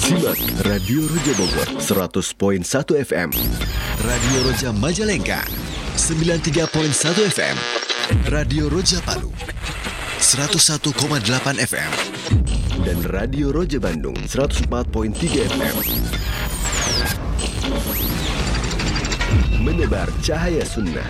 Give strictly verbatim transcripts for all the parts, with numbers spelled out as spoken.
Simak Radio Roja Bogor seratus koma satu F M, Radio Roja Majalengka sembilan puluh tiga koma satu F M, Radio Roja Palu seratus satu koma delapan F M, dan Radio Roja Bandung seratus empat koma tiga F M. Menebar cahaya sunnah.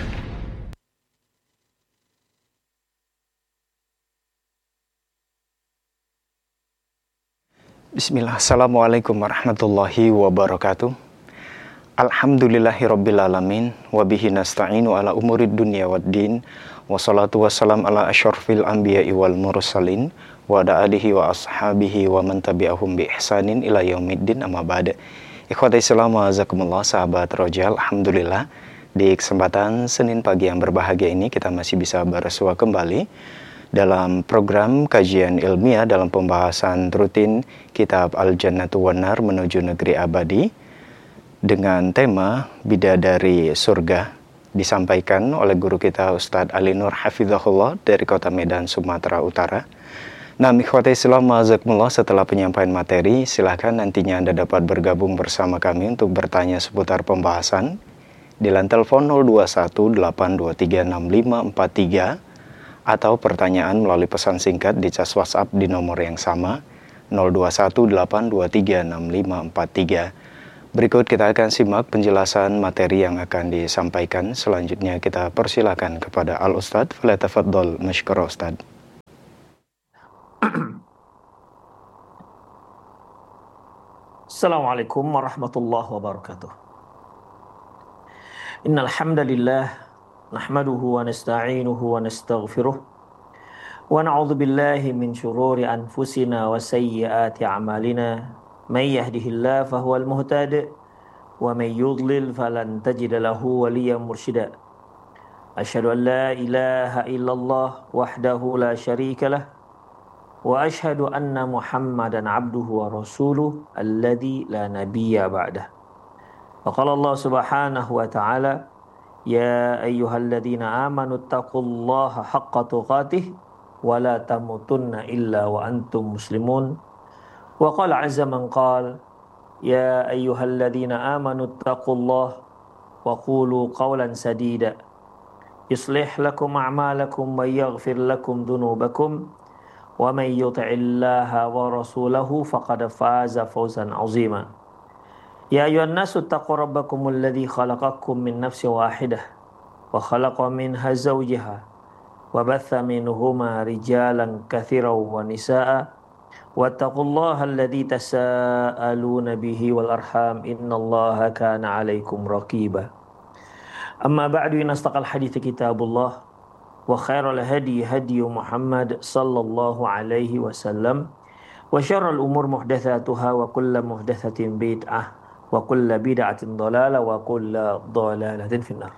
Bismillah, Assalamualaikum warahmatullahi wabarakatuh. Alhamdulillahirrabbilalamin. Wabihi nasta'inu ala umurid dunia waddin. Wassalatu wassalam ala asyrafil anbiya'i wal mursalin. Wa ala alihi wa ashabihi wa man tabi'ahum bi ihsanin ila yaumiddin, amma ba'da. Ikhwati Islam wa azakumullah, sahabat Roja. Alhamdulillah, di kesempatan Senin pagi yang berbahagia ini kita masih bisa bersua kembali dalam program kajian ilmiah dalam pembahasan rutin kitab Al-Jannatu wan Nar menuju negeri abadi dengan tema Bidadari Surga, disampaikan oleh guru kita Ustadz Ali Nur Hafizahullah dari Kota Medan, Sumatera Utara. Nah, ikhwati Islam ma'azakumullah, setelah penyampaian materi, silakan nantinya Anda dapat bergabung bersama kami untuk bertanya seputar pembahasan di line telepon nol dua satu delapan dua tiga enam lima empat tiga atau pertanyaan melalui pesan singkat di cas WhatsApp di nomor yang sama nol dua satu delapan dua tiga enam lima empat tiga. Berikut kita akan simak penjelasan materi yang akan disampaikan. Selanjutnya kita persilakan kepada Al-Ustadz. Falyatafaddal mashkura Ustadz. Assalamualaikum warahmatullahi wabarakatuh. Innal hamdalillah nahmaduhu wa nasta'inuhu wa nastaghfiruh wa na'udzu billahi min shururi anfusina wa sayyiati a'malina may yahdihillahu fahuwal muhtadi wa may yudlil falan tajida lahu waliyyan mursyida. Asyhadu an la ilaha illallah wahdahu la syarika lah wa asyhadu anna Muhammadan abduhu wa rasuluh alladzi la nabiyya ba'dah. Wa qala Allah subhanahu wa ta'ala, Ya ayyuhalladzina amanu taqullaha haqqa tuqatih wa la tamutunna illa wa antum muslimun. Wa qala azza man qala Ya ayyuhalladzina amanu taqullaha wa qulu qawlan sadida yuslih lakum a'malakum wa yaghfir lakum dhunubakum wa man yuti'illaha wa rasulahu faqad faza fawzan 'azima. Ya ayuhan nasu taqu rabbakumul ladzi khalaqakum min nafsin wahidah wa khalaqa minha zawjaha wa batha minhuma rijalan katsiran wa nisaa'a wattaqullaha alladzi tasaaluna bihi wal arham innallaha kana 'alaikum raqiba. Amma ba'du, inastaqal hadithi kitabullah wa khairal hadi hadi Muhammad sallallahu alaihi wasallam wa syarrul umur muhdatsatuha wa kullu muhdatsatin bid'ah wa kullu bid'atin dhalalah wa kullu dhalalatin finnar.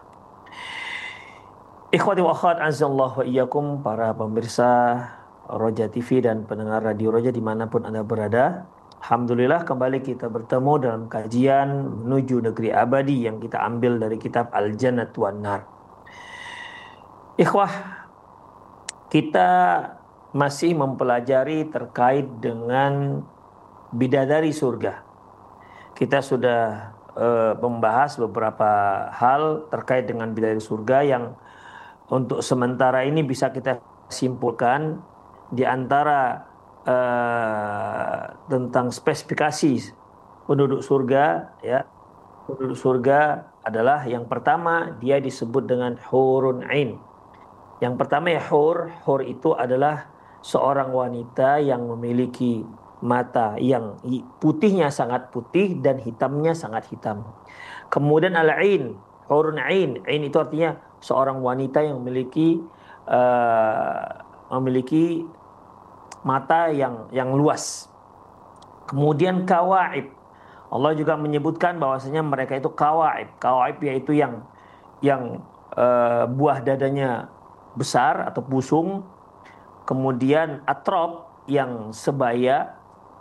Ikhwati wa akhwat azallahu wa iyyakum, para pemirsa Roja T V dan pendengar Radio Roja dimanapun Anda berada. Alhamdulillah, kembali kita bertemu dalam kajian menuju negeri abadi yang kita ambil dari kitab Al-Jannatu wan Nar. Ikhwah, kita masih mempelajari terkait dengan bidadari surga. Kita sudah uh, membahas beberapa hal terkait dengan bidadari surga yang untuk sementara ini bisa kita simpulkan di antara uh, tentang spesifikasi penduduk surga. Ya, penduduk surga adalah yang pertama, dia disebut dengan hurun ain. Yang pertama ya hur, hur itu adalah seorang wanita yang memiliki mata yang putihnya sangat putih dan hitamnya sangat hitam. Kemudian al-ain, hurun ain. Ain itu artinya seorang wanita yang memiliki uh, memiliki mata yang yang luas. Kemudian kawaib. Allah juga menyebutkan bahwasanya mereka itu kawaib. Kawaib yaitu yang yang uh, buah dadanya besar atau busung. Kemudian atrob yang sebaya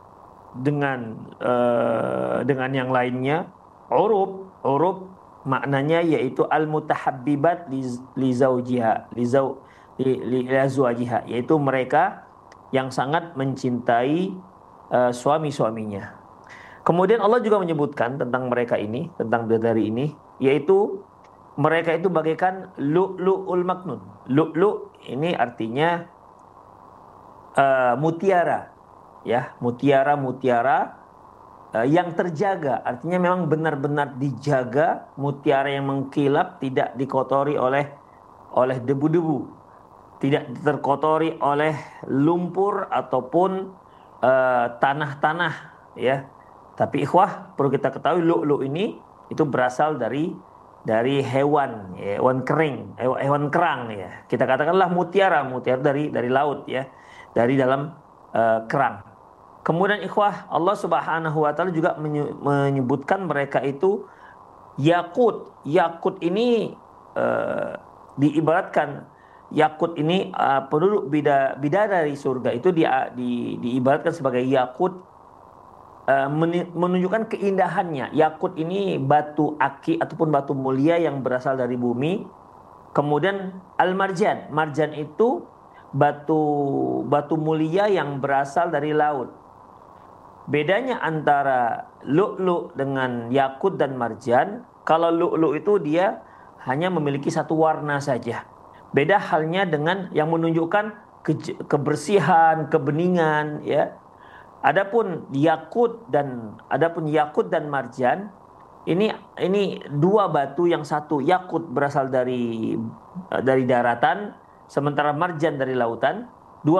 dengan uh, dengan yang lainnya. Urub, urub maknanya yaitu al-mutahabbibat li, li zawjiha, li, zaw, li, li, li azwajiha, yaitu mereka yang sangat mencintai uh, suami-suaminya. Kemudian Allah juga menyebutkan tentang mereka ini, tentang bidadari ini, yaitu mereka itu bagaikan lu'lu'ul maknun. Lu'lu' ini artinya uh, mutiara, ya, mutiara-mutiara uh, yang terjaga. Artinya memang benar-benar dijaga, mutiara yang mengkilap, tidak dikotori oleh oleh debu-debu, tidak terkotori oleh lumpur ataupun uh, tanah-tanah, ya. Tapi ikhwah, perlu kita ketahui lu'lu' ini itu berasal dari dari hewan, ya, hewan kering, hewan kerang, ya. Kita katakanlah mutiara, mutiara dari dari laut, ya, dari dalam uh, kerang. Kemudian ikhwah, Allah Subhanahu wa taala juga menyebutkan mereka itu yakut. Yakut ini uh, diibaratkan, yakut ini uh, penduduk bida, bidadari surga itu di, di, diibaratkan sebagai yakut, menunjukkan keindahannya. Yakut ini batu aki ataupun batu mulia yang berasal dari bumi. Kemudian al-marjan, marjan itu batu batu mulia yang berasal dari laut. Bedanya antara lu'lu' dengan yakut dan marjan, kalau lu'lu' itu dia hanya memiliki satu warna saja. Beda halnya dengan yang menunjukkan ke- kebersihan, kebeningan, ya. Adapun yakut dan adapun yakut dan marjan ini ini dua batu yang satu yakut berasal dari dari daratan, sementara marjan dari lautan.